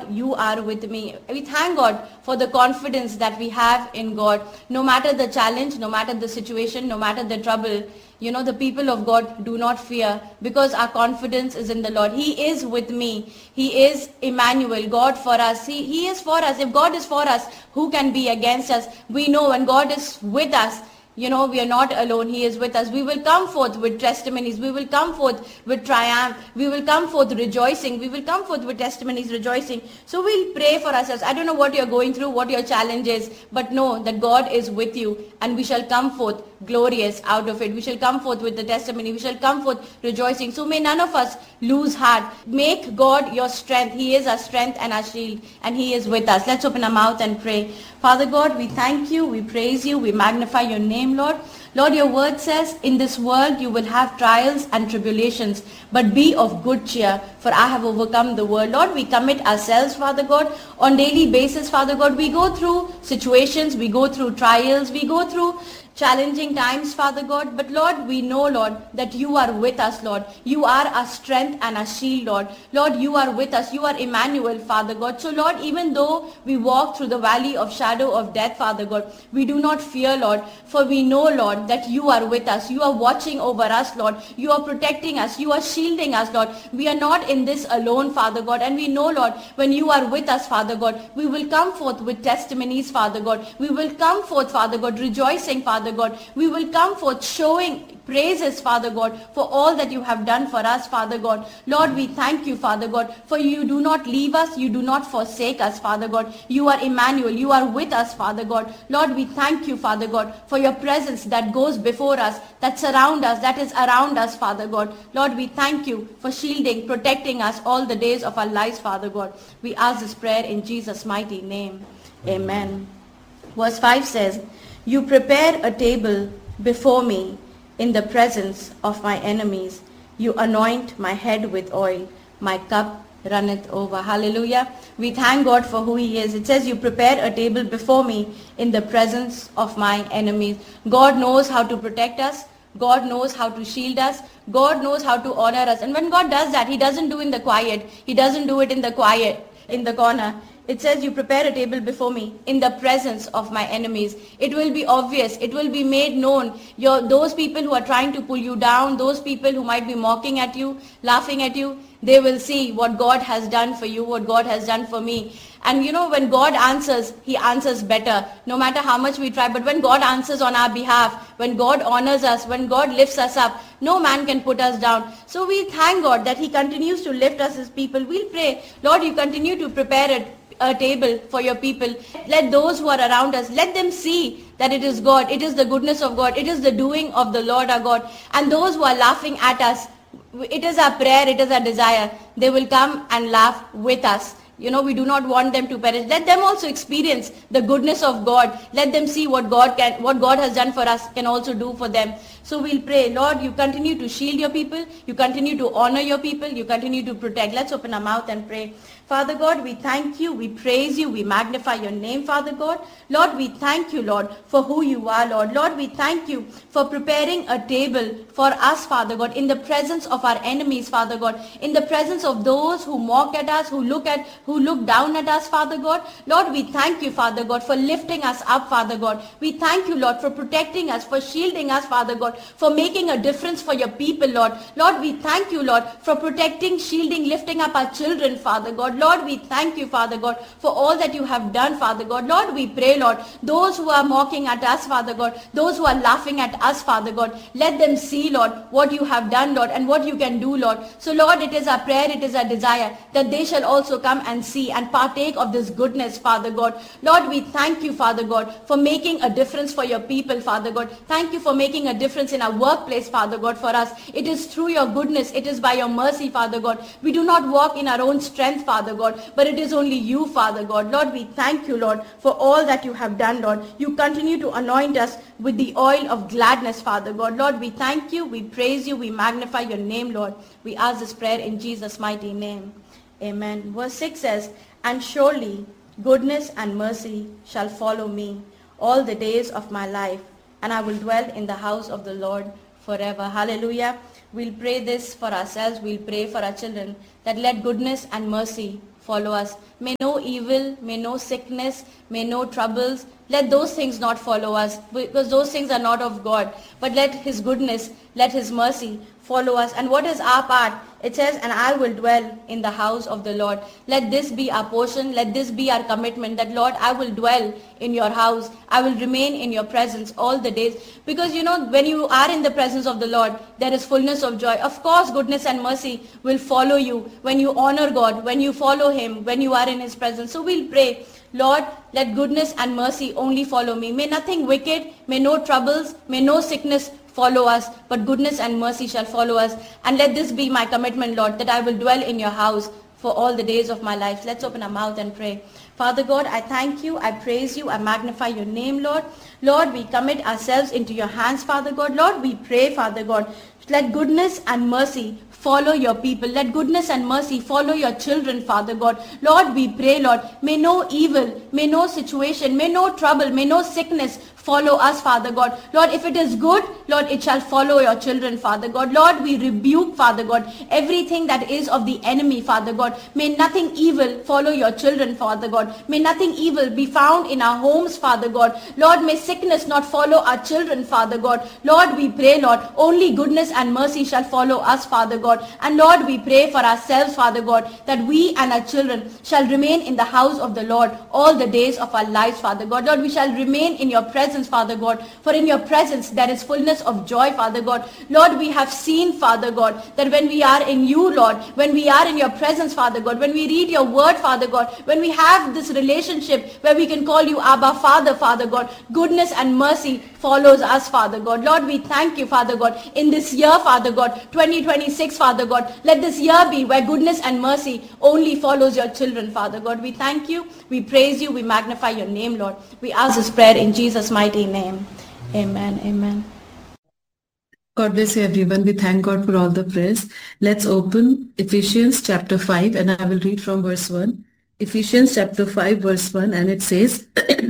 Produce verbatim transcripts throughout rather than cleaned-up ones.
you are with me. We thank God for the confidence that we have in God. No matter the challenge, no matter the situation, no matter the trouble, you know, the people of God do not fear because our confidence is in the Lord. He is with me. He is Emmanuel, God for us. He, he is for us. If God is for us, who can be against us? We know when God is with us, you know, we are not alone. He is with us. We will come forth with testimonies. We will come forth with triumph. We will come forth rejoicing. We will come forth with testimonies rejoicing. So we'll pray for ourselves. I don't know what you're going through, what your challenge is, but know that God is with you and we shall come forth glorious out of it. We shall come forth with the testimony. We shall come forth rejoicing. So may none of us lose heart. Make God your strength. He is our strength and our shield, and He is with us. Let's open our mouth and pray. Father God, we thank you. We praise you. We magnify your name, Lord. Lord, your word says, in this world you will have trials and tribulations, but be of good cheer, for I have overcome the world. Lord, we commit ourselves, Father God, on daily basis, Father God. We go through situations, we go through trials, we go through challenging times, Father God. But Lord, we know, Lord, that you are with us, Lord. You are our strength and our shield, Lord. Lord, you are with us. You are Emmanuel, Father God. So Lord, even though we walk through the valley of shadow of death, Father God, we do not fear, Lord, for we know, Lord, that you are with us. You are watching over us, Lord. You are protecting us. You are shielding us, Lord. We are not in this alone, Father God. And we know, Lord, when you are with us, Father God, we will come forth with testimonies, Father God. We will come forth, Father God, rejoicing, Father God. We will come forth showing praises, Father God, for all that you have done for us, Father God. Lord, we thank you, Father God, for you do not leave us, you do not forsake us, Father God. You are Emmanuel, you are with us, Father God. Lord, we thank you, Father God, for your presence that goes before us, that surround us, that is around us, Father God. Lord, we thank you for shielding, protecting us all the days of our lives, Father God. We ask this prayer in Jesus' mighty name. Amen. Verse five says, you prepare a table before me in the presence of my enemies. You anoint my head with oil. My cup runneth over. Hallelujah. We thank God for who He is. It says, you prepare a table before me in the presence of my enemies. God knows how to protect us. God knows how to shield us. God knows how to honor us. And when God does that, He doesn't do in the quiet. He doesn't do it in the quiet, in the corner. It says, you prepare a table before me in the presence of my enemies. It will be obvious. It will be made known. Your, those people who are trying to pull you down, those people who might be mocking at you, laughing at you, they will see what God has done for you, what God has done for me. And you know, when God answers, He answers better, no matter how much we try. But when God answers on our behalf, when God honors us, when God lifts us up, no man can put us down. So we thank God that He continues to lift us as people. We'll pray, Lord, you continue to prepare it. A table for your people. Let those who are around us, let them see that it is God. It is the goodness of God. It is the doing of the Lord our God. And those who are laughing at us, it is our prayer, it is our desire. They will come and laugh with us. You know, we do not want them to perish. Let them also experience the goodness of God. Let them see what God can, what God has done for us can also do for them. So we'll pray, Lord, you continue to shield your people. You continue to honor your people. You continue to protect. Let's open our mouth and pray. Father God, we thank you, we praise you, we magnify your name, Father God. Lord, we thank you, Lord, for who you are, Lord. Lord, we thank you for preparing a table for us, Father God, in the presence of our enemies, Father God, in the presence of those who mock at us, who look at, who look down at us, Father God. Lord, we thank you, Father God, for lifting us up, Father God. We thank you, Lord, for protecting us, for shielding us, Father God, for making a difference for your people, Lord. Lord, we thank you, Lord, for protecting, shielding, lifting up our children, Father God. Lord, we thank you, Father God, for all that you have done, Father God. Lord, we pray, Lord, those who are mocking at us, Father God, those who are laughing at us, Father God, let them see, Lord, what you have done, Lord, and what you can do, Lord. So, Lord, it is our prayer, it is our desire that they shall also come and see and partake of this goodness, Father God. Lord, we thank you, Father God, for making a difference for your people, Father God. Thank you for making a difference in our workplace, Father God, for us. It is through your goodness, it is by your mercy, Father God. We do not walk in our own strength, Father God, but it is only you, Father God. Lord, we thank you, Lord, for all that you have done, Lord. You continue to anoint us with the oil of gladness, Father God. Lord, we thank you, we praise you, we magnify your name, Lord. We ask this prayer in Jesus' mighty name. Amen. Verse six says, and surely goodness and mercy shall follow me all the days of my life, and I will dwell in the house of the Lord forever. Hallelujah. We'll pray this for ourselves. We'll pray for our children, that let goodness and mercy follow us. May no evil, may no sickness, may no troubles, let those things not follow us, because those things are not of God. But let his goodness, let his mercy follow us. And what is our part? It says, and I will dwell in the house of the Lord. Let this be our portion. Let this be our commitment, that Lord, I will dwell in your house. I will remain in your presence all the days. Because you know, when you are in the presence of the Lord, there is fullness of joy. Of course, goodness and mercy will follow you when you honor God, when you follow him, when you are in his presence. So we'll pray, Lord, let goodness and mercy only follow me. May nothing wicked, may no troubles, may no sickness follow us, but goodness and mercy shall follow us. And let this be my commitment, Lord, that I will dwell in your house for all the days of my life. Let's open our mouth and pray. Father God, I thank you, I praise you, I magnify your name, Lord. Lord, we commit ourselves into your hands, Father God. Lord, we pray, Father God, let goodness and mercy follow your people. Let goodness and mercy follow your children, Father God. Lord, we pray, Lord, may no evil, may no situation, may no trouble, may no sickness follow us, Father God. Lord, if it is good, Lord, it shall follow your children, Father God. Lord, we rebuke, Father God, everything that is of the enemy, Father God. May nothing evil follow your children, Father God. May nothing evil be found in our homes, Father God. Lord, may sickness not follow our children, Father God. Lord, we pray, Lord, only goodness and mercy shall follow us, Father God. And Lord, we pray for ourselves, Father God, that we and our children shall remain in the house of the Lord all the days of our lives, Father God. Lord, we shall remain in your presence, Father God, for in your presence there is fullness of joy, Father God. Lord, we have seen, Father God, that when we are in you, Lord, when we are in your presence, Father God, when we read your word, Father God, when we have this relationship where we can call you Abba, Father, Father God, goodness and mercy follows us, Father God. Lord, we thank you, Father God, in this year, Father God, twenty twenty-six, Father God, let this year be where goodness and mercy only follows your children, Father God. We thank you, we praise you, we magnify your name, Lord. We ask this prayer in Jesus' mighty name. Amen. Amen. God bless you, everyone. We thank God for all the prayers. Let's open Ephesians chapter five, and I will read from verse one. Ephesians chapter five, verse one, and it says,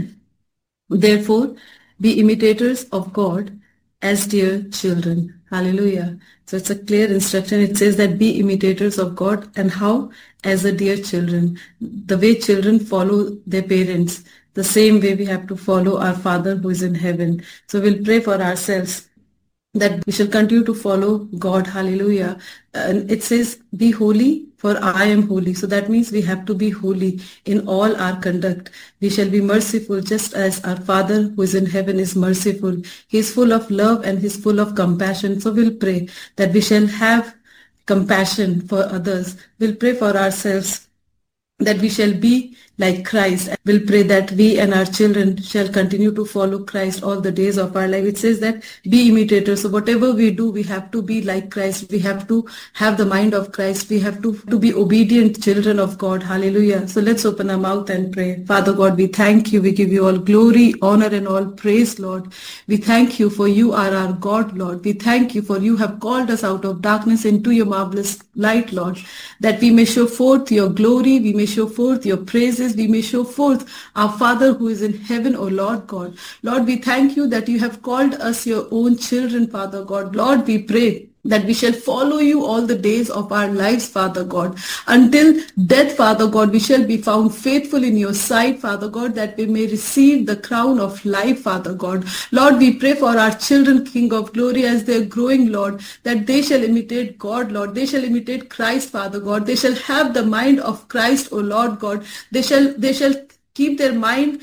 therefore, be imitators of God as dear children. Hallelujah. So it's a clear instruction. It says that be imitators of God, and how? As a dear children. The way children follow their parents, the same way we have to follow our Father who is in heaven. So we'll pray for ourselves that we shall continue to follow God. Hallelujah. And it says, be holy, for I am holy. So that means we have to be holy in all our conduct. We shall be merciful just as our Father who is in heaven is merciful. He is full of love and he is full of compassion. So we'll pray that we shall have compassion for others. We'll pray for ourselves that we shall be like Christ. We'll pray that we and our children shall continue to follow Christ all the days of our life. It says that be imitators. So whatever we do, we have to be like Christ. We have to have the mind of Christ. We have to, to be obedient children of God. Hallelujah. So let's open our mouth and pray. Father God, we thank you. We give you all glory, honor, and all praise, Lord. We thank you for you are our God, Lord. We thank you for you have called us out of darkness into your marvelous light, Lord, that we may show forth your glory. We may show forth your praises. We may show forth our Father who is in heaven, O Lord God. Lord, we thank you that you have called us your own children, Father God. Lord, we pray that we shall follow you all the days of our lives, Father God. Until death, Father God, we shall be found faithful in your sight, Father God, that we may receive the crown of life, Father God. Lord, we pray for our children, King of glory, as they are growing, Lord, that they shall imitate God, Lord. They shall imitate Christ, Father God. They shall have the mind of Christ, O Lord God. They shall, they shall keep their mind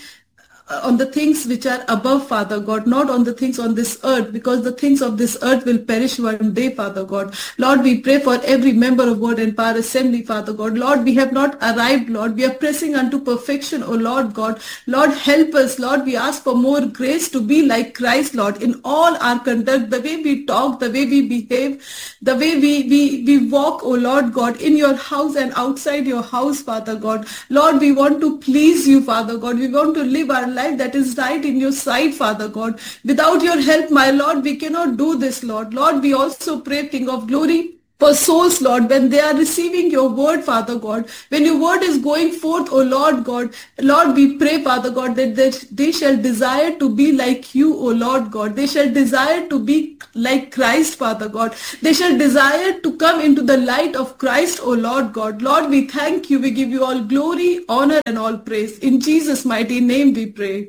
on the things which are above, Father God, not on the things on this earth, because the things of this earth will perish one day, Father God. Lord, we pray for every member of Word and Power Assembly, Father God. Lord, we have not arrived, Lord. We are pressing unto perfection, O Lord God. Lord, help us, Lord. We ask for more grace to be like Christ, Lord, in all our conduct, the way we talk, the way we behave, the way we, we, we walk, O Lord God, in your house and outside your house, Father God. Lord, we want to please you, Father God. We want to live our life that is right in your sight, Father God. Without your help, my Lord, we cannot do this, Lord. Lord, we also pray, King of glory, for souls, Lord, when they are receiving your word, Father God, when your word is going forth, oh Lord God, Lord, we pray, Father God, that they, they shall desire to be like you, oh Lord God. They shall desire to be like Christ, Father God. They shall desire to come into the light of Christ, oh Lord God. Lord, we thank you. We give you all glory, honor, and all praise. In Jesus' mighty name we pray.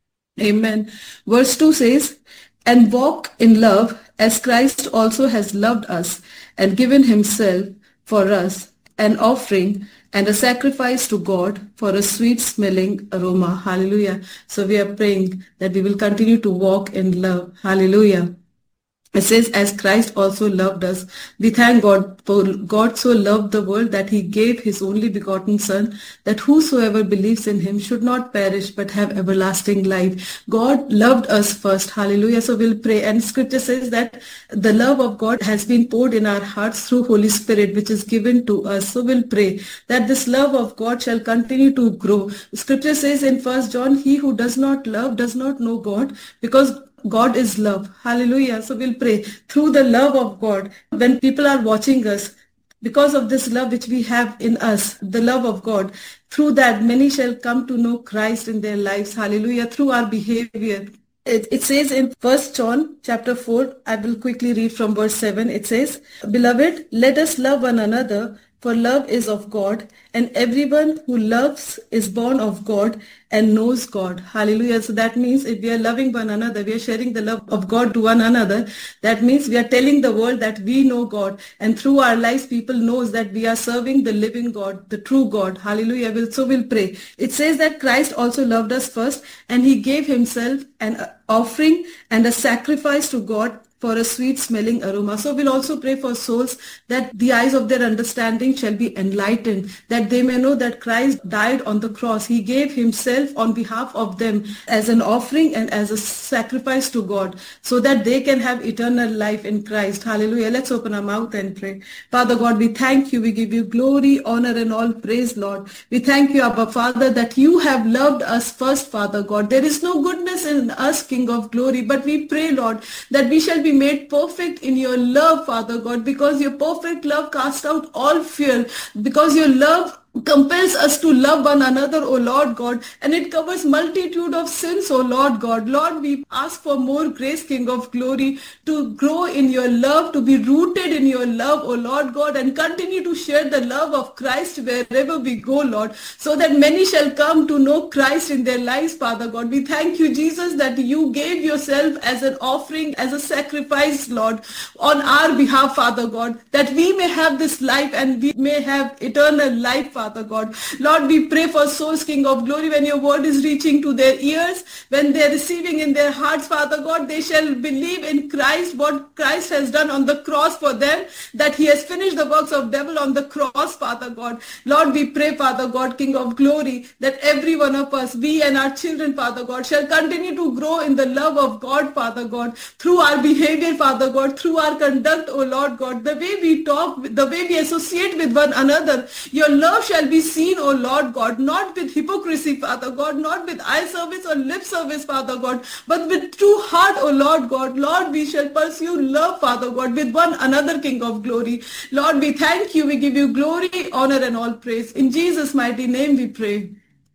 Amen. Verse two says, and walk in love as Christ also has loved us and given himself for us, an offering and a sacrifice to God for a sweet smelling aroma. Hallelujah. So we are praying that we will continue to walk in love. Hallelujah. It says, as Christ also loved us. We thank God for God so loved the world that he gave his only begotten Son, that whosoever believes in him should not perish but have everlasting life. God loved us first. Hallelujah. So we'll pray. And scripture says that the love of God has been poured in our hearts through Holy Spirit, which is given to us. So we'll pray that this love of God shall continue to grow. Scripture says in First John, he who does not love does not know God, because God is love. Hallelujah. So we'll pray through the love of God. When people are watching us, because of this love which we have in us, the love of God, through that many shall come to know Christ in their lives. Hallelujah. Through our behavior. It, it says in First John chapter four, I will quickly read from verse seven. It says, beloved, let us love one another, for love is of God, and everyone who loves is born of God and knows God. Hallelujah. So that means if we are loving one another, we are sharing the love of God to one another. That means we are telling the world that we know God, and through our lives people knows that we are serving the living God, the true God. Hallelujah. So we'll pray. It says that Christ also loved us first, and he gave himself an offering and a sacrifice to God for a sweet smelling aroma. So we'll also pray for souls, that the eyes of their understanding shall be enlightened, that they may know that Christ died on the cross. He gave himself on behalf of them as an offering and as a sacrifice to God, so that they can have eternal life in Christ. Hallelujah. Let's open our mouth and pray. Father God, we thank you. We give you glory, honor, and all praise, Lord. We thank you, Abba Father, that you have loved us first, Father God. There is no goodness in us, King of glory, but we pray, Lord, that we shall be made perfect in your love, Father God, because your perfect love casts out all fear, because your love compels us to love one another, O Lord God, and it covers multitude of sins, O Lord God. Lord, we ask for more grace, King of glory, to grow in your love, to be rooted in your love, O Lord God, and continue to share the love of Christ wherever we go, Lord, so that many shall come to know Christ in their lives, Father God. We thank you, Jesus, that you gave yourself as an offering, as a sacrifice, Lord, on our behalf, Father God, that we may have this life and we may have eternal life, Father Father God. Lord, we pray for souls, King of glory, when your word is reaching to their ears, when they're receiving in their hearts, Father God, they shall believe in Christ, what Christ has done on the cross for them, that he has finished the works of devil on the cross, Father God. Lord, we pray, Father God, King of glory, that every one of us, we and our children, Father God, shall continue to grow in the love of God, Father God, through our behavior, Father God, through our conduct, O Lord God, the way we talk, the way we associate with one another. Your love shall be seen, O Lord God, not with hypocrisy, Father God, not with eye service or lip service, Father God, but with true heart, O Lord God. Lord, we shall pursue love, Father God, with one another, King of glory. Lord, we thank you. We give you glory, honor, and all praise. In Jesus' mighty name we pray.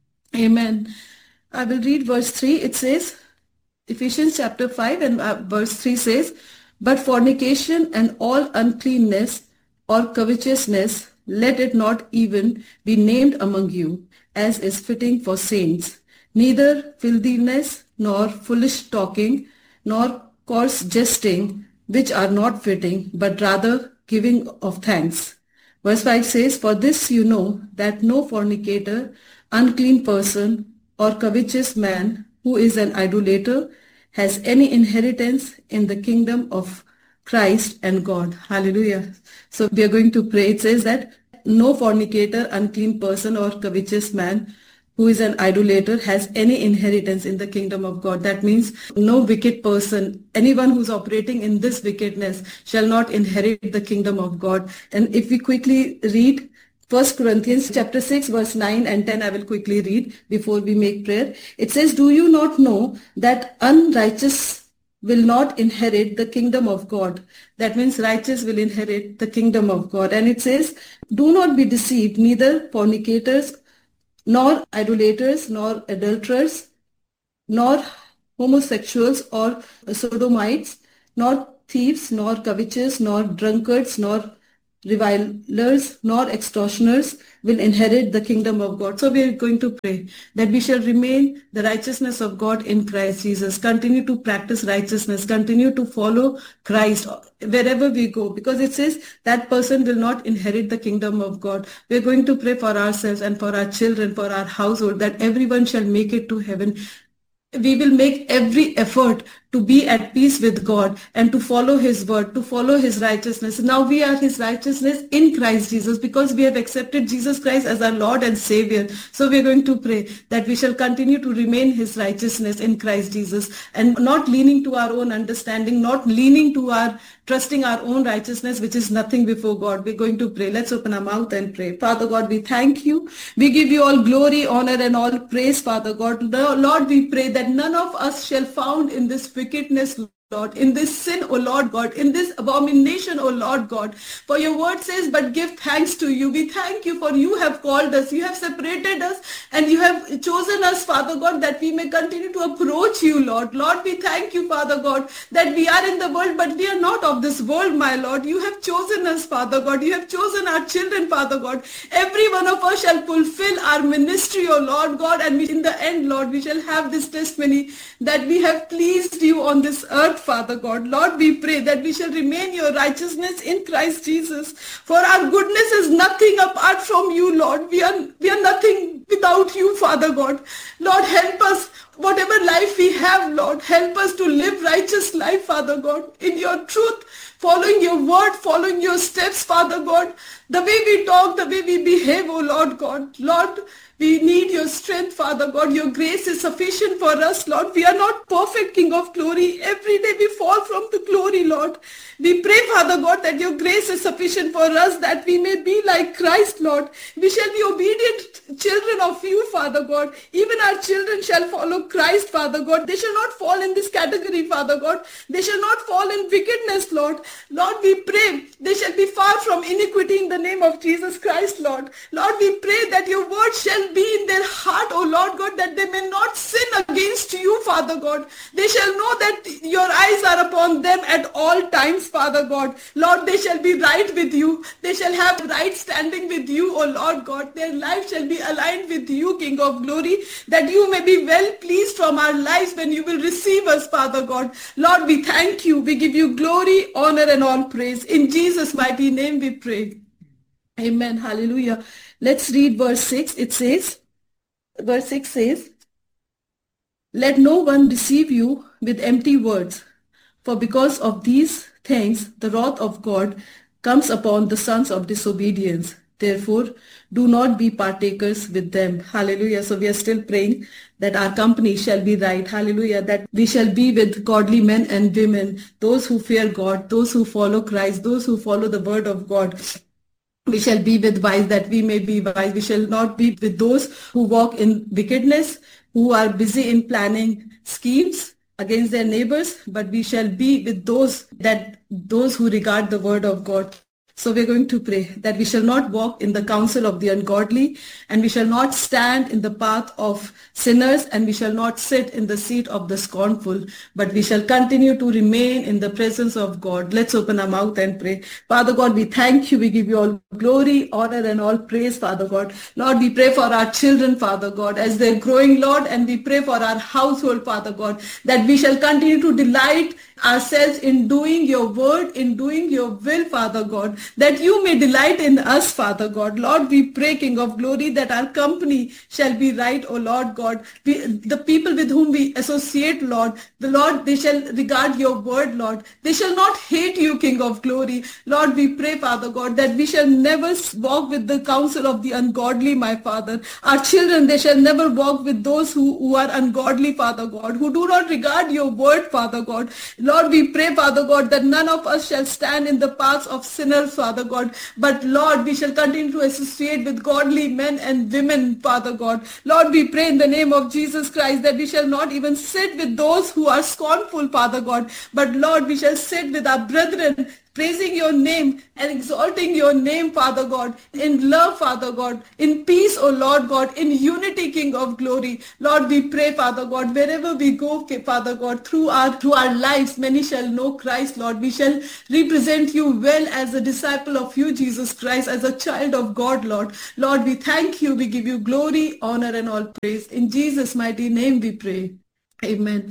Amen. I will read verse three. It says, Ephesians chapter five and uh, verse three says, but fornication and all uncleanness or covetousness, let it not even be named among you, as is fitting for saints, neither filthiness, nor foolish talking, nor coarse jesting, which are not fitting, but rather giving of thanks. Verse five says, for this you know, that no fornicator, unclean person, or covetous man, who is an idolater, has any inheritance in the kingdom of Christ and God. Hallelujah. So we are going to pray. It says that no fornicator, unclean person, or covetous man who is an idolater has any inheritance in the kingdom of God. That means no wicked person, anyone who's operating in this wickedness shall not inherit the kingdom of God. And if we quickly read First Corinthians chapter six, verse nine and ten, I will quickly read before we make prayer. It says, do you not know that unrighteous will not inherit the kingdom of God. That means righteous will inherit the kingdom of God. And it says, do not be deceived, neither fornicators, nor idolaters, nor adulterers, nor homosexuals or sodomites, nor thieves, nor covetous, nor drunkards, nor revilers, nor extortioners will inherit the kingdom of God. So we are going to pray that we shall remain the righteousness of God in Christ Jesus. Continue to practice righteousness. Continue to follow Christ wherever we go, because it says that person will not inherit the kingdom of God. We are going to pray for ourselves and for our children, for our household, that everyone shall make it to heaven. We will make every effort to be at peace with God and to follow His word, to follow His righteousness. Now we are His righteousness in Christ Jesus because we have accepted Jesus Christ as our Lord and Savior. So we are going to pray that we shall continue to remain His righteousness in Christ Jesus and not leaning to our own understanding, not leaning to our trusting our own righteousness, which is nothing before God. We're going to pray. Let's open our mouth and pray. Father God, we thank you. We give you all glory, honor, and all praise, Father God. Lord, we pray that none of us shall found in this wickedness, Lord, in this sin, O Lord God, in this abomination, O Lord God. For your word says, but give thanks to you. We thank you for you have called us, you have separated us, and you have chosen us, Father God, that we may continue to approach you, Lord. Lord, we thank you, Father God, that we are in the world, but we are not of this world, my Lord. You have chosen us, Father God. You have chosen our children, Father God. Every one of us shall fulfill our ministry, O Lord God, and we, in the end, Lord, we shall have this testimony that we have pleased you on this earth, Father God. Lord, we pray that we shall remain your righteousness in Christ Jesus. For our goodness is nothing apart from you, Lord. We are, we are nothing without you, Father God. Lord, help us. Whatever life we have, Lord, help us to live righteous life, Father God, in your truth, following your word, following your steps, Father God. The way we talk, the way we behave, oh Lord God. Lord, we need your strength, Father God. Your grace is sufficient for us, Lord. We are not perfect, King of glory. Every day we fall from the glory, Lord. We pray, Father God, that your grace is sufficient for us, that we may be like Christ, Lord. We shall be obedient children of you, Father God. Even our children shall follow Christ, Father God. They shall not fall in this category, Father God. They shall not fall in wickedness, Lord. Lord, we pray they shall be far from iniquity in the name of Jesus Christ, Lord. Lord, we pray that your word shall be in their heart, O Lord God, that they may not sin against you, Father God. They shall know that your eyes are upon them at all times, Father God. Lord, they shall be right with you. They shall have right standing with you, O Lord God. Their life shall be aligned with you, King of glory, that you may be well pleased from our lives when you will receive us, Father God. Lord, we thank you. We give you glory, honor, and all praise. In Jesus' mighty name we pray. Amen. Hallelujah. Let's read verse six. It says, verse six says, let no one deceive you with empty words, for because of these things the wrath of God comes upon the sons of disobedience. Therefore, do not be partakers with them. Hallelujah. So we are still praying that our company shall be right. Hallelujah. That we shall be with godly men and women, those who fear God, those who follow Christ, those who follow the word of God. We shall be with wise, that we may be wise. We shall not be with those who walk in wickedness, who are busy in planning schemes against their neighbors, but we shall be with those that those who regard the word of God. So we're going to pray that we shall not walk in the counsel of the ungodly, and we shall not stand in the path of sinners, and we shall not sit in the seat of the scornful, but we shall continue to remain in the presence of God. Let's open our mouth and pray. Father God, we thank you. We give you all glory, honor, and all praise, Father God. Lord, we pray for our children, Father God, as they're growing, Lord, and we pray for our household, Father God, that we shall continue to delight ourselves in doing your word, in doing your will, Father God, that you may delight in us, Father God. Lord, we pray, King of glory, that our company shall be right, O Lord God. We, the people with whom we associate, Lord, the Lord, they shall regard your word, Lord. They shall not hate you, King of glory. Lord, we pray, Father God, that we shall never walk with the counsel of the ungodly, my Father. Our children, they shall never walk with those who, who are ungodly, Father God, who do not regard your word, Father God. Lord, we pray, Father God, that none of us shall stand in the paths of sinners, Father God. But Lord, we shall continue to associate with godly men and women, Father God. Lord, we pray in the name of Jesus Christ that we shall not even sit with those who are scornful, Father God. But Lord, we shall sit with our brethren, praising your name and exalting your name, Father God, in love, Father God, in peace, O Lord God, in unity, King of glory. Lord, we pray, Father God, wherever we go, Father God, through our through our lives, many shall know Christ, Lord. We shall represent you well as a disciple of you, Jesus Christ, as a child of God, Lord. Lord, we thank you. We give you glory, honor, and all praise. In Jesus' mighty name we pray. Amen.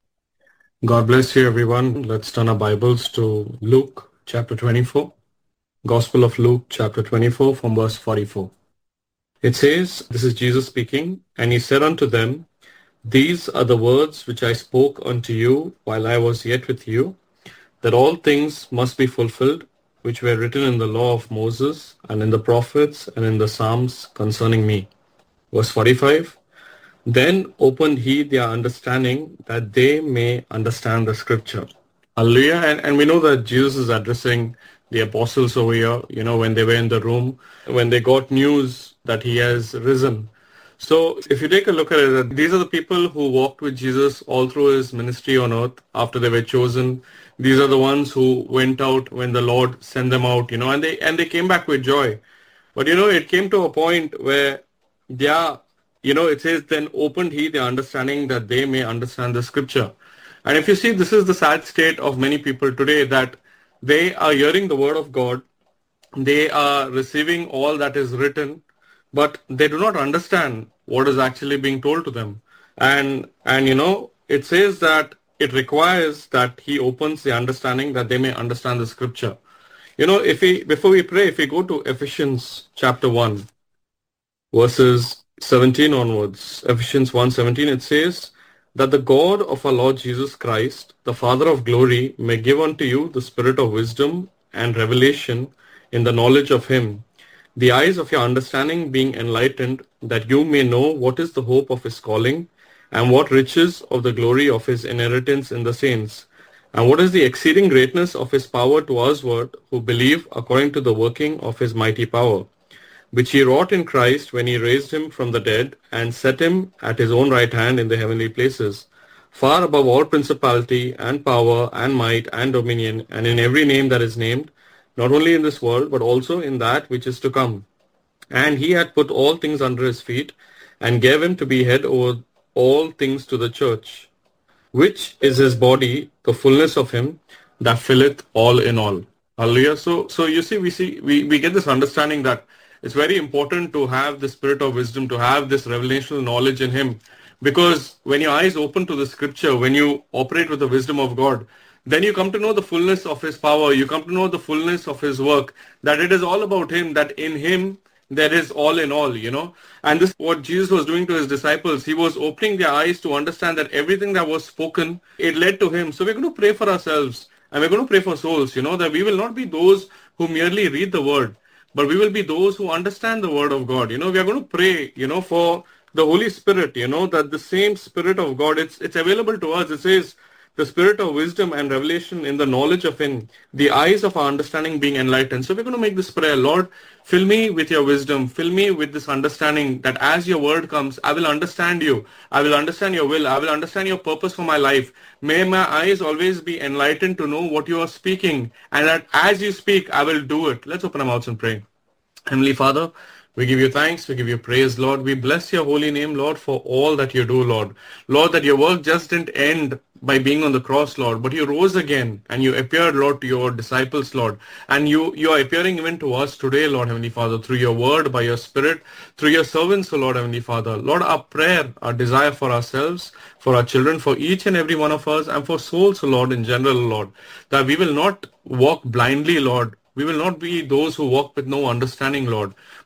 God bless you, everyone. Let's turn our Bibles to Luke chapter twenty-four. Gospel of Luke chapter twenty-four from verse forty-four. It says, this is Jesus speaking, and he said unto them, These are the words which I spoke unto you while I was yet with you, that all things must be fulfilled, which were written in the law of Moses, and in the prophets, and in the Psalms concerning me. Verse forty-five. Then opened he their understanding, that they may understand the scripture. Hallelujah. And, and we know that Jesus is addressing the apostles over here, you know, when they were in the room, when they got news that he has risen. So if you take a look at it, these are the people who walked with Jesus all through his ministry on earth after they were chosen. These are the ones who went out when the Lord sent them out, you know, and they and they came back with joy. But, you know, it came to a point where they are, you know, it says, then opened he their understanding that they may understand the scripture. And if you see, this is the sad state of many people today, that they are hearing the word of God, they are receiving all that is written, but they do not understand what is actually being told to them. And, and you know, it says that it requires that he opens the understanding that they may understand the scripture. You know, if we, before we pray, if we go to Ephesians chapter one, verses seventeen onwards, Ephesians one seventeen, it says, that the God of our Lord Jesus Christ, the Father of glory, may give unto you the spirit of wisdom and revelation in the knowledge of him, the eyes of your understanding being enlightened, that you may know what is the hope of his calling, and what riches of the glory of his inheritance in the saints, and what is the exceeding greatness of his power to usward, who believe according to the working of his mighty power, which he wrought in Christ when he raised him from the dead and set him at his own right hand in the heavenly places, far above all principality and power and might and dominion, and in every name that is named, not only in this world, but also in that which is to come. And he had put all things under his feet, and gave him to be head over all things to the church, which is his body, the fullness of him that filleth all in all. Hallelujah. So, so you see, we see, we, we get this understanding that it's very important to have the spirit of wisdom, to have this revelational knowledge in him. Because when your eyes open to the scripture, when you operate with the wisdom of God, then you come to know the fullness of his power. You come to know the fullness of his work, that it is all about him, that in him there is all in all, you know. And this is what Jesus was doing to his disciples. He was opening their eyes to understand that everything that was spoken, it led to him. So we're going to pray for ourselves, and we're going to pray for souls, you know, that we will not be those who merely read the word, but we will be those who understand the word of God. You know, we are going to pray, you know, for the Holy Spirit, you know, that the same Spirit of God, it's it's available to us. It says, the spirit of wisdom and revelation in the knowledge of him, the eyes of our understanding being enlightened. So we're going to make this prayer. Lord, fill me with your wisdom. Fill me with this understanding that as your word comes, I will understand you. I will understand your will. I will understand your purpose for my life. May my eyes always be enlightened to know what you are speaking, and that as you speak, I will do it. Let's open our mouths and pray. Heavenly Father, we give you thanks, we give you praise, Lord. We bless your holy name, Lord, for all that you do, Lord. Lord, that your work just didn't end by being on the cross, Lord, but you rose again and you appeared, Lord, to your disciples, Lord. And you, you are appearing even to us today, Lord, Heavenly Father, through your word, by your spirit, through your servants, O Lord, Heavenly Father. Lord, our prayer, our desire for ourselves, for our children, for each and every one of us, and for souls, O Lord, in general, Lord, that we will not walk blindly, Lord. We will not be those who walk with no understanding, Lord,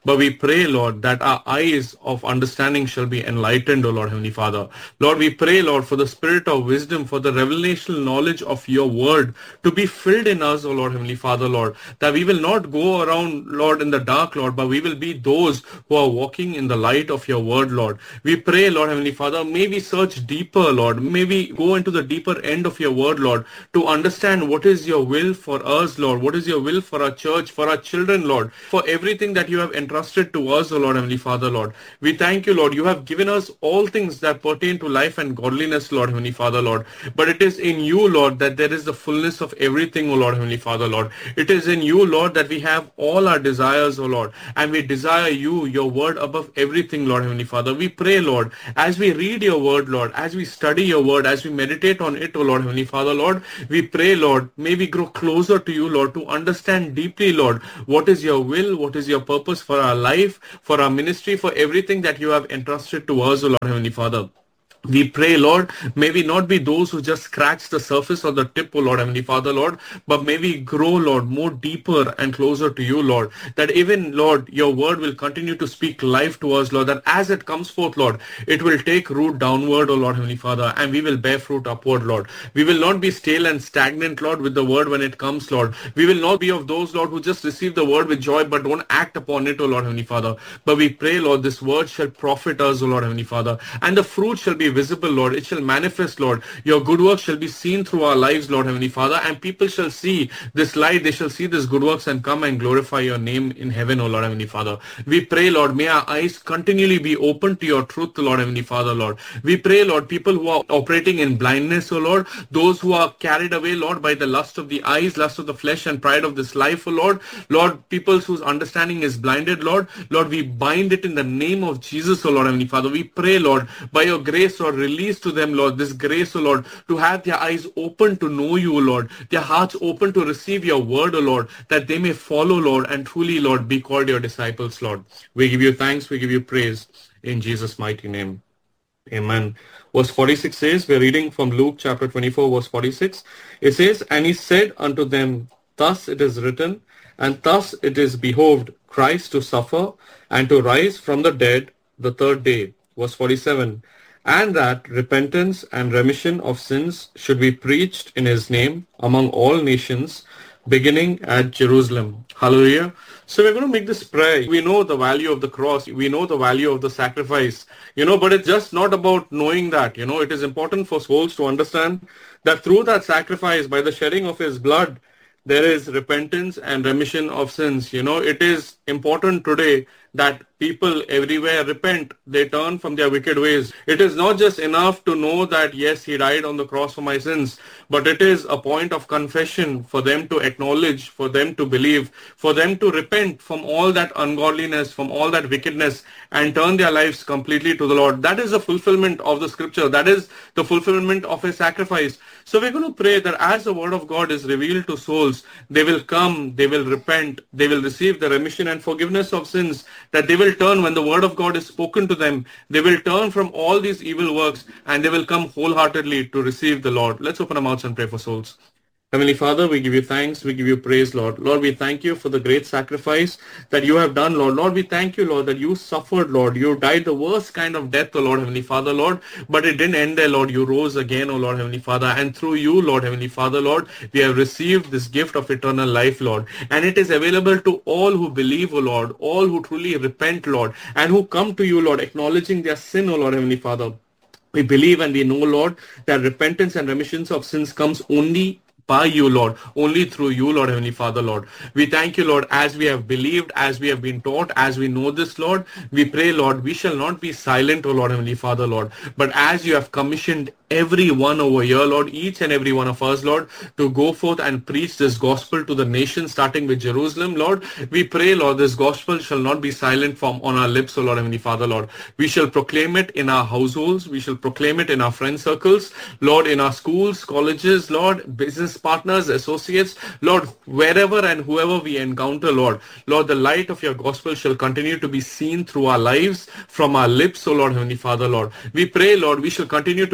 but we pray, Lord, that our eyes of understanding shall be enlightened, O Lord Heavenly Father. Lord, we pray, Lord, for the spirit of wisdom, for the revelational knowledge of your word to be filled in us, O Lord Heavenly Father, Lord, that we will not go around, Lord, in the dark, Lord, but we will be those who are walking in the light of your word, Lord. We pray, Lord Heavenly Father, may we search deeper, Lord. May we go into the deeper end of your word, Lord, to understand what is your will for us, Lord. What is your will for our church, for our children, Lord, for everything that you have entrusted to us, O Lord Heavenly Father, Lord. We thank you, Lord. You have given us all things that pertain to life and godliness, Lord Heavenly Father, Lord. But it is in you, Lord, that there is the fullness of everything, O Lord Heavenly Father, Lord. It is in you, Lord, that we have all our desires, O Lord. And we desire you, your word above everything, Lord Heavenly Father. We pray, Lord, as we read your word, Lord, as we study your word, as we meditate on it, O Lord Heavenly Father, Lord, we pray, Lord, may we grow closer to you, Lord, to understand deeply, Lord, what is your will, what is your purpose for our life, for our ministry, for everything that you have entrusted to us, O Lord Heavenly Father. We pray, Lord, may we not be those who just scratch the surface or the tip, O Lord Heavenly Father, Lord, but may we grow, Lord, more deeper and closer to you, Lord, that even, Lord, your word will continue to speak life to us, Lord, that as it comes forth, Lord, it will take root downward, O Lord Heavenly Father, and we will bear fruit upward, Lord. We will not be stale and stagnant, Lord, with the word when it comes, Lord. We will not be of those, Lord, who just receive the word with joy but don't act upon it, O Lord Heavenly Father. But we pray, Lord, this word shall profit us, O Lord Heavenly Father, and the fruit shall be visible, Lord. It shall manifest, Lord. Your good works shall be seen through our lives, Lord Heavenly Father, and people shall see this light. They shall see this good works and come and glorify your name in heaven, O Lord Heavenly Father. We pray, Lord, may our eyes continually be open to your truth, Lord Heavenly Father, Lord. We pray, Lord, people who are operating in blindness, O Lord, those who are carried away, Lord, by the lust of the eyes, lust of the flesh, and pride of this life, O Lord, Lord, people whose understanding is blinded, Lord, Lord, we bind it in the name of Jesus, O Lord Heavenly Father. We pray, Lord, by your grace, Lord, release to them, Lord, this grace, O Lord, to have their eyes open to know you, O Lord, their hearts open to receive your word, O Lord, that they may follow, Lord, and truly, Lord, be called your disciples, Lord. We give you thanks, we give you praise in Jesus' mighty name. Amen. Verse forty-six says, we're reading from Luke chapter twenty-four, verse forty-six. It says, and he said unto them, thus it is written, and thus it is behoved Christ to suffer and to rise from the dead the third day. Verse forty-seven. And that repentance and remission of sins should be preached in his name among all nations, beginning at Jerusalem. Hallelujah. So we're going to make this prayer. We know the value of the cross. We know the value of the sacrifice, you know, but it's just not about knowing that, you know, it is important for souls to understand that through that sacrifice, by the shedding of his blood, there is repentance and remission of sins. You know, it is important today that people everywhere repent. They turn from their wicked ways. It is not just enough to know that, yes, he died on the cross for my sins, but it is a point of confession for them to acknowledge, for them to believe, for them to repent from all that ungodliness, from all that wickedness, and turn their lives completely to the Lord. That is the fulfillment of the scripture. That is the fulfillment of his sacrifice. So we're going to pray that as the word of God is revealed to souls, they will come, they will repent, they will receive the remission and forgiveness of sins, that they will turn when the word of God is spoken to them. They will turn from all these evil works and they will come wholeheartedly to receive the Lord. Let's open our mouths and pray for souls. Heavenly Father, we give you thanks, we give you praise, Lord. Lord, we thank you for the great sacrifice that you have done, Lord. Lord, we thank you, Lord, that you suffered, Lord. You died the worst kind of death, O Lord, Heavenly Father, Lord. But it didn't end there, Lord. You rose again, O Lord, Heavenly Father. And through you, Lord, Heavenly Father, Lord, we have received this gift of eternal life, Lord. And it is available to all who believe, O Lord, all who truly repent, Lord, and who come to you, Lord, acknowledging their sin, O Lord, Heavenly Father. We believe and we know, Lord, that repentance and remissions of sins comes only by you, Lord, only through you, Lord, Heavenly Father, Lord. We thank you, Lord, as we have believed, as we have been taught, as we know this, Lord, we pray, Lord, we shall not be silent, O Lord, Heavenly Father, Lord, but as you have commissioned every one over here, Lord, each and every one of us, Lord, to go forth and preach this gospel to the nation, starting with Jerusalem, Lord, we pray, Lord, this gospel shall not be silent from on our lips, O Lord, Heavenly Father, Lord. We shall proclaim it in our households, we shall proclaim it in our friend circles, Lord, in our schools, colleges, Lord, business partners, associates, Lord, wherever and whoever we encounter, Lord, Lord, the light of your gospel shall continue to be seen through our lives, from our lips, O Lord, Heavenly Father, Lord. We pray, Lord, we shall continue to be this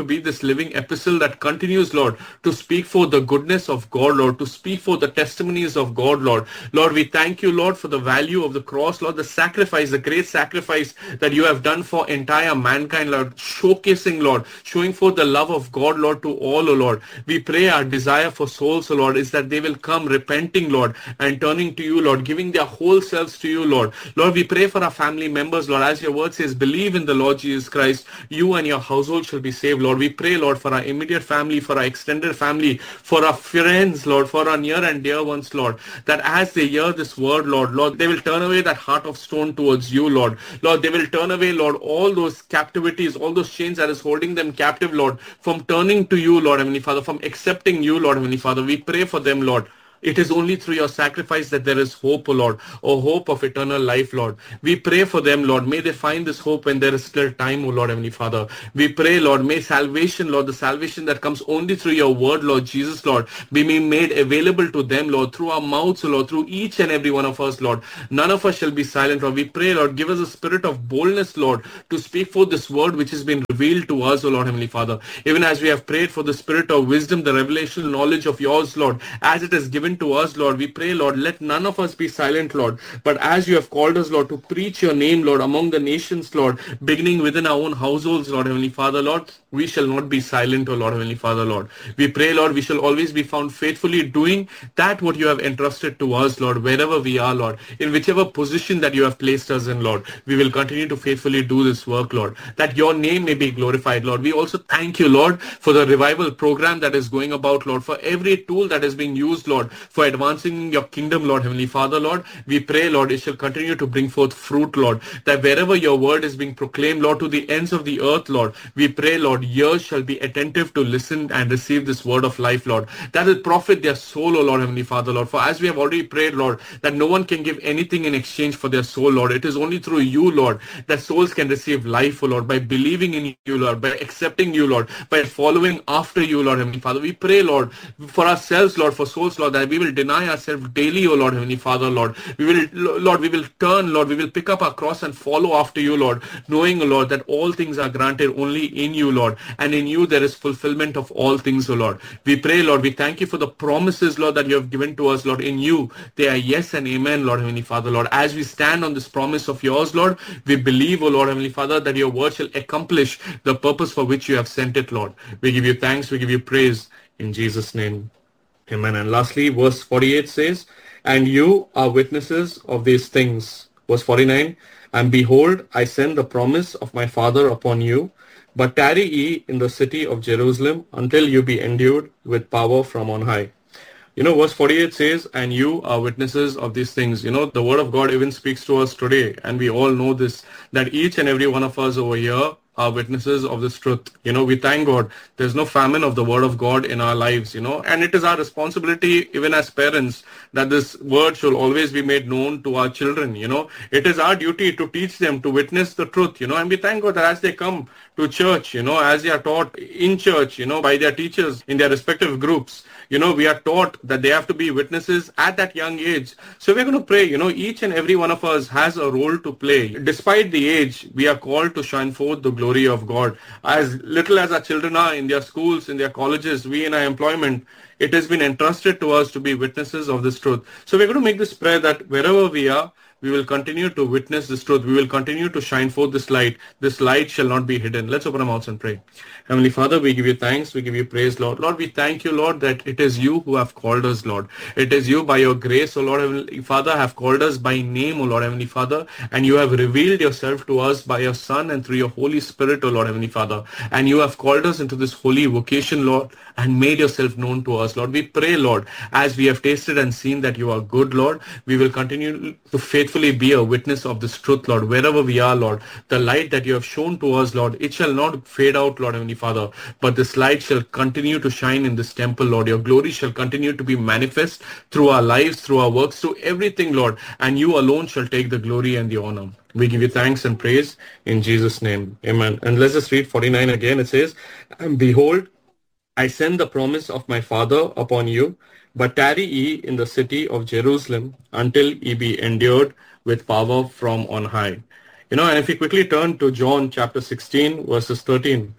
living epistle that continues, Lord, to speak for the goodness of God, Lord, to speak for the testimonies of God, Lord. Lord, we thank you, Lord, for the value of the cross, Lord, the sacrifice, the great sacrifice that you have done for entire mankind, Lord, showcasing, Lord, showing forth the love of God, Lord, to all, O Lord. We pray our desire for souls, O Lord, is that they will come repenting, Lord, and turning to you, Lord, giving their whole selves to you, Lord. Lord, we pray for our family members, Lord, as your word says, believe in the Lord Jesus Christ, you and your household shall be saved, Lord. We pray, Lord, for our immediate family, for our extended family, for our friends, Lord, for our near and dear ones, Lord, that as they hear this word, Lord, Lord, they will turn away that heart of stone towards you, Lord. Lord, they will turn away, Lord, all those captivities, all those chains that is holding them captive, Lord, from turning to you, Lord, Heavenly Father, from accepting you, Lord, Heavenly Father. We pray for them, Lord. It is only through your sacrifice that there is hope, O Lord, or hope of eternal life, Lord. We pray for them, Lord. May they find this hope when there is still time, O Lord, Heavenly Father. We pray, Lord, may salvation, Lord, the salvation that comes only through your word, Lord Jesus, Lord, be made available to them, Lord, through our mouths, O Lord, through each and every one of us, Lord. None of us shall be silent, Lord. We pray, Lord, give us a spirit of boldness, Lord, to speak forth this word which has been revealed to us, O Lord, Heavenly Father. Even as we have prayed for the spirit of wisdom, the revelation knowledge of yours, Lord, as it is given to us, Lord, we pray, Lord, let none of us be silent, Lord, but as you have called us, Lord, to preach your name, Lord, among the nations, Lord, beginning within our own households, Lord, Heavenly Father, Lord, we shall not be silent, O Lord, Heavenly Father, Lord. We pray, Lord, we shall always be found faithfully doing that what you have entrusted to us, Lord, wherever we are, Lord, in whichever position that you have placed us in, Lord, we will continue to faithfully do this work, Lord, that your name may be glorified, Lord. We also thank you, Lord, for the revival program that is going about, Lord, for every tool that is being used, Lord, for advancing your kingdom, Lord, Heavenly Father, Lord. We pray, Lord, it shall continue to bring forth fruit, Lord, that wherever your word is being proclaimed, Lord, to the ends of the earth, Lord, we pray, Lord, ears shall be attentive to listen and receive this word of life, Lord, that will profit their soul, O Lord, Heavenly Father, Lord. For as we have already prayed, Lord, that no one can give anything in exchange for their soul, Lord. It is only through you, Lord, that souls can receive life, O Lord, by believing in you, Lord, by accepting you, Lord, by following after you, Lord, Heavenly Father. We pray, Lord, for ourselves, Lord, for souls, Lord, that we will deny ourselves daily, O Lord, Heavenly Father, Lord. We will, Lord, we will turn, Lord, we will pick up our cross and follow after you, Lord, knowing, O Lord, that all things are granted only in you, Lord, and in you there is fulfillment of all things, O Lord. We pray, Lord, we thank you for the promises, Lord, that you have given to us, Lord. In you, they are yes and amen, Lord, Heavenly Father, Lord. As we stand on this promise of yours, Lord, we believe, O Lord, Heavenly Father, that your word shall accomplish the purpose for which you have sent it, Lord. We give you thanks, we give you praise in Jesus' name. Amen. And lastly, verse forty-eight says, and you are witnesses of these things. Verse forty-nine, and behold, I send the promise of my Father upon you, but tarry ye in the city of Jerusalem until you be endued with power from on high. You know, verse forty-eight says, and you are witnesses of these things. You know, the word of God even speaks to us today, and we all know this, that each and every one of us over here are witnesses of this truth. You know, we thank God there's no famine of the word of God in our lives, you know, and it is our responsibility even as parents that this word shall always be made known to our children. You know, it is our duty to teach them to witness the truth, you know, and we thank God that as they come to church, you know, as they are taught in church, you know, by their teachers in their respective groups, you know, we are taught that they have to be witnesses at that young age. So we're going to pray, you know, each and every one of us has a role to play. Despite the age, we are called to shine forth the glory of God. As little as our children are in their schools, in their colleges, we in our employment, it has been entrusted to us to be witnesses of this truth. So we're going to make this prayer that wherever we are, we will continue to witness this truth. We will continue to shine forth this light. This light shall not be hidden. Let's open our mouths and pray. Heavenly Father, we give you thanks. We give you praise, Lord. Lord, we thank you, Lord, that it is you who have called us, Lord. It is you by your grace, O Lord, Heavenly Father, have called us by name, O Lord, Heavenly Father, and you have revealed yourself to us by your Son and through your Holy Spirit, O Lord, Heavenly Father. And you have called us into this holy vocation, Lord, and made yourself known to us, Lord. We pray, Lord, as we have tasted and seen that you are good, Lord, we will continue to faithfully be a witness of this truth, Lord, wherever we are, Lord. The light that you have shown to us, Lord, it shall not fade out, Lord, Heavenly Father, but this light shall continue to shine in this temple, Lord. Your glory shall continue to be manifest through our lives, through our works, through everything, Lord, and you alone shall take the glory and the honor. We give you thanks and praise in Jesus' name. Amen. And let's just read forty-nine again. It says, and behold, I send the promise of my Father upon you, but tarry ye in the city of Jerusalem until ye be endued with power from on high. You know, and if we quickly turn to John chapter sixteen, verses thirteen,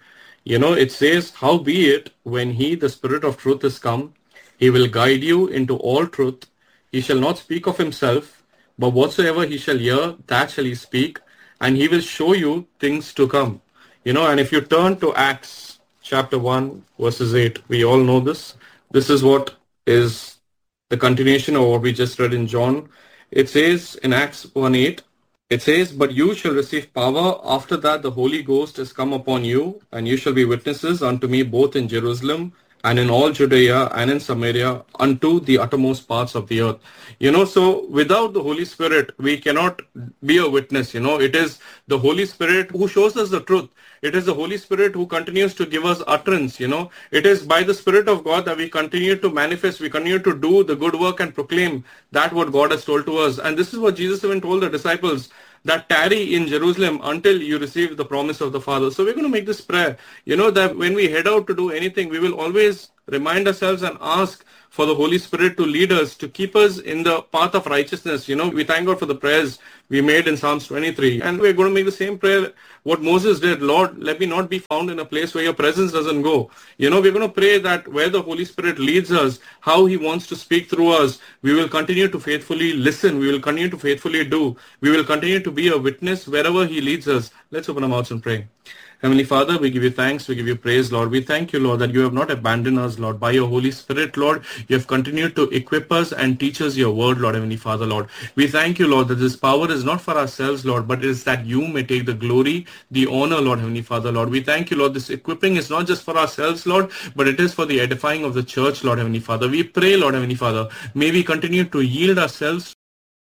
You know, it says, howbeit, when he, the Spirit of truth, is come, he will guide you into all truth. He shall not speak of himself, but whatsoever he shall hear, that shall he speak, and he will show you things to come. You know, and if you turn to Acts chapter one, verses eight, we all know this. This is what is the continuation of what we just read in John. It says in Acts one eight, it says, but you shall receive power after that the Holy Ghost is come upon you, and you shall be witnesses unto me both in Jerusalem and in all Judea and in Samaria unto the uttermost parts of the earth. You know, so without the Holy Spirit, we cannot be a witness. You know, it is the Holy Spirit who shows us the truth. It is the Holy Spirit who continues to give us utterance. You know, it is by the Spirit of God that we continue to manifest, we continue to do the good work and proclaim that what God has told to us. And this is what Jesus even told the disciples, that tarry in Jerusalem until you receive the promise of the Father. So we're going to make this prayer, you know, that when we head out to do anything, we will always remind ourselves and ask for the Holy Spirit to lead us, to keep us in the path of righteousness. You know, we thank God for the prayers we made in Psalms twenty-three. And we're going to make the same prayer what Moses did. Lord, let me not be found in a place where your presence doesn't go. You know, we're going to pray that where the Holy Spirit leads us, how he wants to speak through us, we will continue to faithfully listen. We will continue to faithfully do. We will continue to be a witness wherever he leads us. Let's open our mouths and pray. Heavenly Father, we give you thanks, we give you praise, Lord. We thank you, Lord, that you have not abandoned us, Lord. By your Holy Spirit, Lord, you have continued to equip us and teach us your word, Lord, Heavenly Father, Lord. We thank you, Lord, that this power is not for ourselves, Lord, but it is that you may take the glory, the honor, Lord, Heavenly Father, Lord. We thank you, Lord, this equipping is not just for ourselves, Lord, but it is for the edifying of the church, Lord, Heavenly Father. We pray, Lord, Heavenly Father, may we continue to yield ourselves